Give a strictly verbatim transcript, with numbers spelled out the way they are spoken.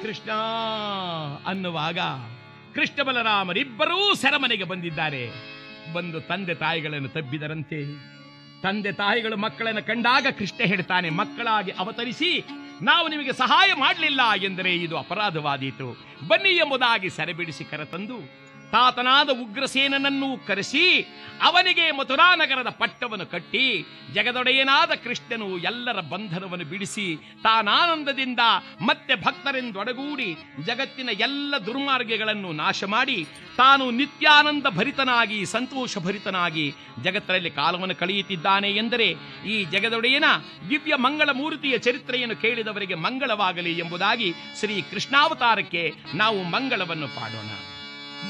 ಕೃಷ್ಣ ಅನ್ನುವಾಗ ಕೃಷ್ಣ ಬಲರಾಮರಿಬ್ಬರೂ ಸೆರೆಮನೆಗೆ ಬಂದಿದ್ದಾರೆ. ಬಂದು ತಂದೆ ತಾಯಿಗಳನ್ನು ತಬ್ಬಿದರಂತೆ. ತಂದೆ ತಾಯಿಗಳು ಮಕ್ಕಳನ್ನು ಕಂಡಾಗ ಕೃಷ್ಣ ಹೇಳ್ತಾನೆ, ಮಕ್ಕಳಾಗಿ ಅವತರಿಸಿ ನಾವು ನಿಮಗೆ ಸಹಾಯ ಮಾಡಲಿಲ್ಲ ಎಂದರೆ ಇದು ಅಪರಾಧವಾದೀತು, ಬನ್ನಿ ಎಂಬುದಾಗಿ ಸೆರೆಬಿಡಿಸಿ ಕರೆತಂದು ತಾತನಾದ ಉಗ್ರಸೇನನನ್ನು ಕರೆಸಿ ಅವನಿಗೆ ಮಥುರಾ ನಗರದ ಪಟ್ಟವನ್ನು ಕಟ್ಟಿ ಜಗದೊಡೆಯನಾದ ಕೃಷ್ಣನು ಎಲ್ಲರ ಬಂಧನವನ್ನು ಬಿಡಿಸಿ ತಾನಾನಂದದಿಂದ ಮತ್ತೆ ಭಕ್ತರೆಂದೊಡಗೂಡಿ ಜಗತ್ತಿನ ಎಲ್ಲ ದುರ್ಮಾರ್ಗಗಳನ್ನು ನಾಶ ಮಾಡಿ ತಾನು ನಿತ್ಯಾನಂದ ಭರಿತನಾಗಿ ಸಂತೋಷ ಭರಿತನಾಗಿ ಜಗತ್ತರಲ್ಲಿ ಕಾಲವನ್ನು ಕಳೆಯುತ್ತಿದ್ದಾನೆ ಎಂದರೆ ಈ ಜಗದೊಡೆಯನ ದಿವ್ಯ ಮಂಗಳ ಮೂರ್ತಿಯ ಚರಿತ್ರೆಯನ್ನು ಕೇಳಿದವರಿಗೆ ಮಂಗಳವಾಗಲಿ ಎಂಬುದಾಗಿ ಶ್ರೀ ಕೃಷ್ಣಾವತಾರಕ್ಕೆ ನಾವು ಮಂಗಳವನ್ನು ಪಾಡೋಣ.